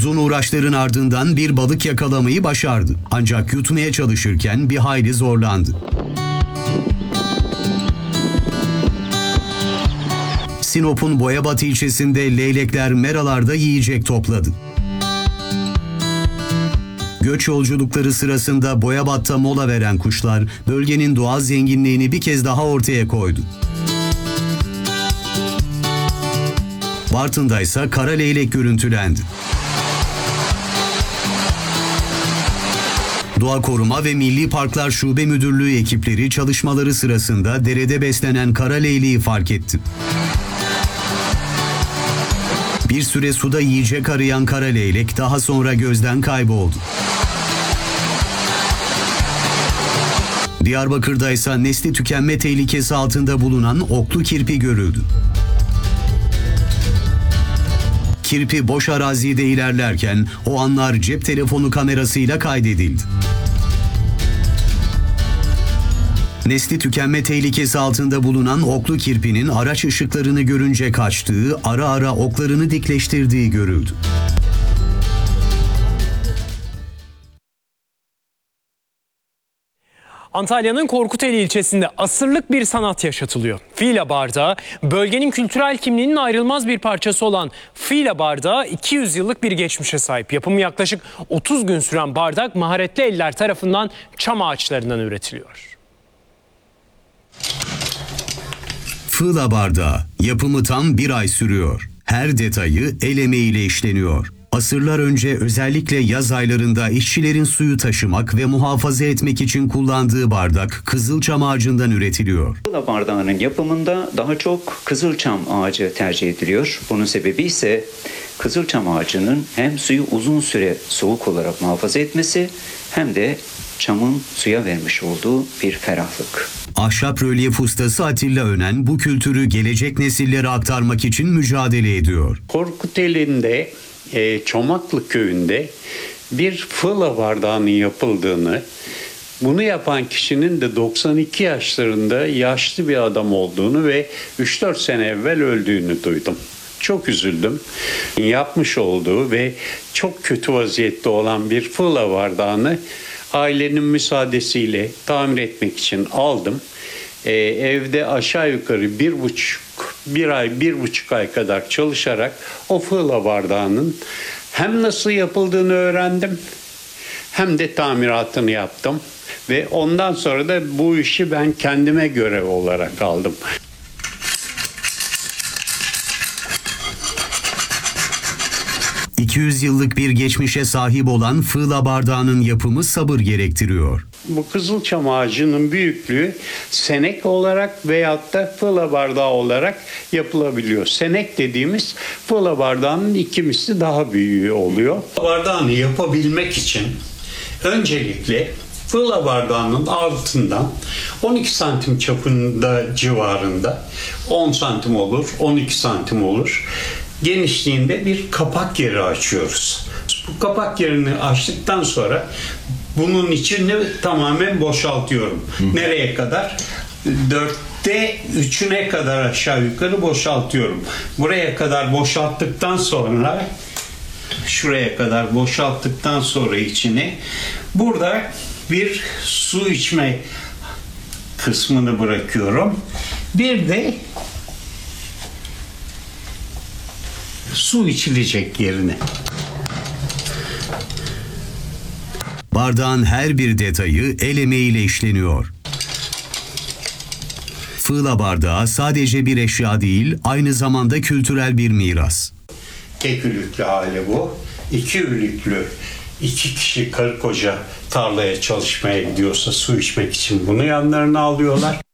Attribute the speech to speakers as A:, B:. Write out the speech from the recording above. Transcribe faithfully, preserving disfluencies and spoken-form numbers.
A: Uzun uğraşların ardından bir balık yakalamayı başardı. Ancak yutmaya çalışırken bir hayli zorlandı. Sinop'un Boyabat ilçesinde leylekler meralarda yiyecek topladı. Göç yolculukları sırasında Boyabat'ta mola veren kuşlar bölgenin doğal zenginliğini bir kez daha ortaya koydu. Bartın'da ise kara leylek görüntülendi. Doğa Koruma ve Milli Parklar Şube Müdürlüğü ekipleri çalışmaları sırasında derede beslenen kara leyleği fark etti. Bir süre suda yiyecek arayan kara leylek daha sonra gözden kayboldu. Diyarbakır'da ise nesli tükenme tehlikesi altında bulunan oklu kirpi görüldü. Kirpi boş arazide ilerlerken o anlar cep telefonu kamerasıyla kaydedildi. Nesli tükenme tehlikesi altında bulunan oklu kirpinin araç ışıklarını görünce kaçtığı, ara ara oklarını dikleştirdiği görüldü.
B: Antalya'nın Korkuteli ilçesinde asırlık bir sanat yaşatılıyor. Fila bardağı, bölgenin kültürel kimliğinin ayrılmaz bir parçası olan fila bardağı iki yüz yıllık bir geçmişe sahip. Yapımı yaklaşık otuz gün süren bardak maharetli eller tarafından çam ağaçlarından üretiliyor.
A: Fila bardağı yapımı tam bir ay sürüyor. Her detayı el emeğiyle işleniyor. Asırlar önce özellikle yaz aylarında işçilerin suyu taşımak ve muhafaza etmek için kullandığı bardak kızılçam ağacından üretiliyor.
C: Fila bardağının yapımında daha çok kızılçam ağacı tercih ediliyor. Bunun sebebi ise kızılçam ağacının hem suyu uzun süre soğuk olarak muhafaza etmesi hem de çamın suya vermiş olduğu bir ferahlık.
A: Ahşap rölyef ustası Atilla Önen bu kültürü gelecek nesillere aktarmak için mücadele ediyor.
D: Korkuteli'nde e, Çomaklı köyünde bir fila bardağının yapıldığını, bunu yapan kişinin de doksan iki yaşlarında yaşlı bir adam olduğunu ve üç dört sene evvel öldüğünü duydum. Çok üzüldüm. Yapmış olduğu ve çok kötü vaziyette olan bir fila bardağını ailenin müsaadesiyle tamir etmek için aldım. Ee, evde aşağı yukarı bir buçuk, bir ay, bir buçuk ay kadar çalışarak o fila bardağının hem nasıl yapıldığını öğrendim hem de tamiratını yaptım. Ve ondan sonra da bu işi ben kendime görev olarak aldım.
A: iki yüz yıllık bir geçmişe sahip olan fila bardağının yapımı sabır gerektiriyor.
D: Bu kızılçam ağacının büyüklüğü senek olarak veyahut da fila bardağı olarak yapılabiliyor. Senek dediğimiz fila bardağının iki misli daha büyüğü oluyor. Bardağını yapabilmek için öncelikle fila bardağının altından on iki santim çapında civarında, on santim olur, on iki santim olur, genişliğinde bir kapak yeri açıyoruz. Bu kapak yerini açtıktan sonra bunun içini tamamen boşaltıyorum. Hı. Nereye kadar? Dörtte üçüne kadar aşağı yukarı boşaltıyorum. Buraya kadar boşalttıktan sonra, şuraya kadar boşalttıktan sonra içini, burada bir su içme kısmını bırakıyorum. Bir de su içilecek yerine.
A: Bardağın her bir detayı el emeğiyle işleniyor. Fila bardağı sadece bir eşya değil, aynı zamanda kültürel bir miras.
D: Tek ülüklü hali bu. İki ülüklü, iki kişi karı koca tarlaya çalışmaya gidiyorsa su içmek için bunu yanlarına alıyorlar.